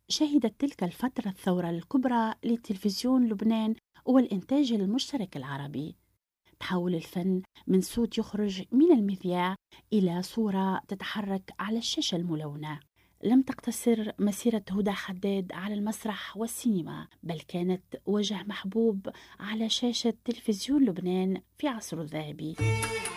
شهدت تلك الفترة الثورة الكبرى لتلفزيون لبنان والإنتاج المشترك العربي. تحول الفن من صوت يخرج من المذياع إلى صورة تتحرك على الشاشة الملونة. لم تقتصر مسيرة هدى حداد على المسرح والسينما، بل كانت وجه محبوب على شاشة تلفزيون لبنان في عصره الذهبي.